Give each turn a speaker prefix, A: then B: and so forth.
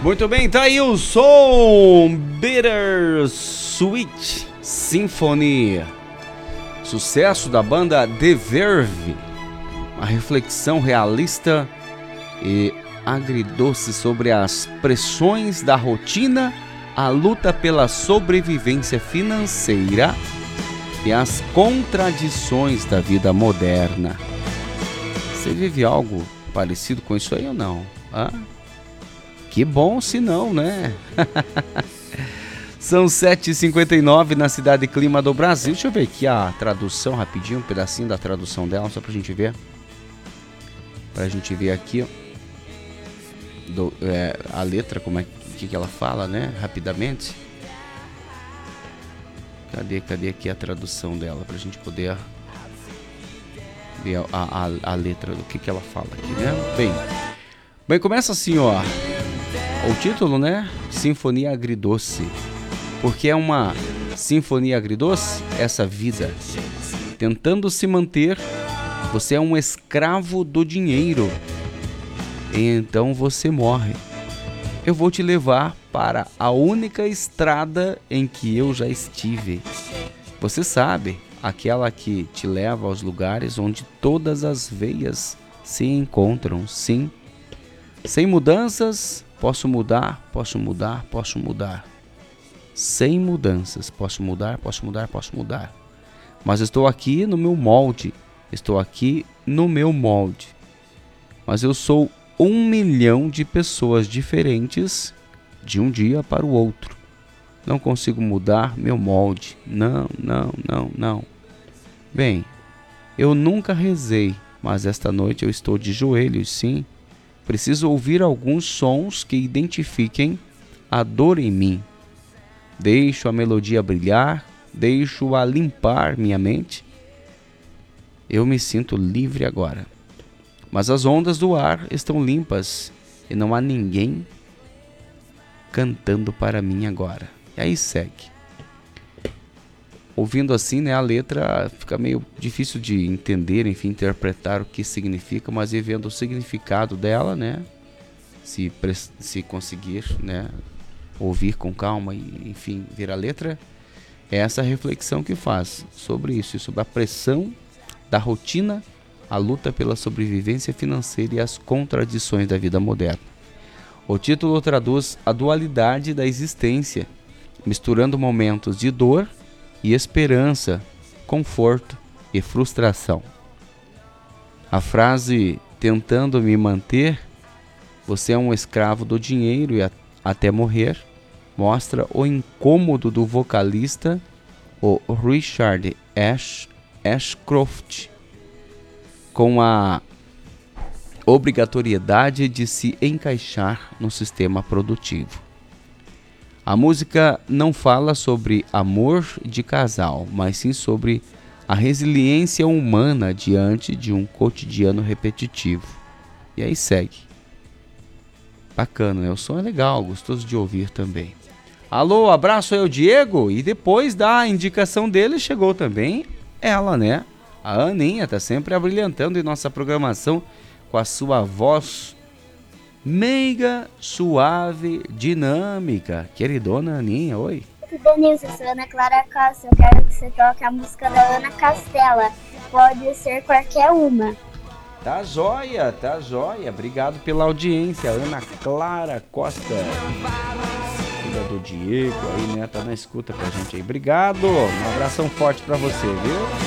A: Muito bem, tá aí o som Bittersweet Symphony, sucesso da banda The Verve, uma reflexão realista e agridoce sobre as pressões da rotina, a luta pela sobrevivência financeira e as contradições da vida moderna. Você vive algo parecido com isso aí ou não? Que bom se não, né? São 7h59 na Cidade Clima do Brasil. Deixa eu ver aqui a tradução rapidinho, um pedacinho da tradução dela, só pra gente ver. Pra gente ver aqui a letra, como é que ela fala, né? Rapidamente. Cadê aqui a tradução dela, pra gente poder ver a letra do que ela fala aqui, né? Bem, começa assim, ó. O título, né? Sinfonia Agridoce. Porque é uma sinfonia agridoce, essa vida. Tentando se manter, você é um escravo do dinheiro. Então você morre. Eu vou te levar para a única estrada em que eu já estive. Você sabe, aquela que te leva aos lugares onde todas as veias se encontram, sim. Sem mudanças, posso mudar. Sem mudanças, posso mudar. Mas estou aqui no meu molde. Mas eu sou 1 milhão de pessoas diferentes de um dia para o outro. Não consigo mudar meu molde. Não. Bem, eu nunca rezei, mas esta noite eu estou de joelhos, sim. Preciso ouvir alguns sons que identifiquem a dor em mim. Deixo a melodia brilhar, deixo-a limpar minha mente. Eu me sinto livre agora. Mas as ondas do ar estão limpas e não há ninguém cantando para mim agora. E aí segue. Ouvindo assim, né, a letra fica meio difícil de entender, enfim, interpretar o que significa, mas vendo o significado dela, né, se conseguir, né, ouvir com calma e, enfim, ver a letra, é essa reflexão que faz sobre isso, sobre a pressão da rotina, a luta pela sobrevivência financeira e as contradições da vida moderna. O título traduz a dualidade da existência, misturando momentos de dor e esperança, conforto e frustração. A frase "tentando me manter, você é um escravo do dinheiro e até morrer" mostra o incômodo do vocalista, o Richard Ashcroft, com a obrigatoriedade de se encaixar no sistema produtivo. A música não fala sobre amor de casal, mas sim sobre a resiliência humana diante de um cotidiano repetitivo. E aí segue. Bacana, né? O som é legal, gostoso de ouvir também. Alô, abraço aí ao Diego. E depois da indicação dele chegou também ela, né? A Aninha tá sempre abrilhantando em nossa programação com a sua voz meiga, suave, dinâmica. Queridona Aninha, oi.
B: Denilson, eu sou Ana Clara Costa. Eu quero que você toque a música da Ana Castela. Pode ser qualquer uma.
A: Tá joia. Obrigado pela audiência, Ana Clara Costa. Filha do Diego aí, né? Tá na escuta com a gente aí. Obrigado. Um abração forte pra você, viu?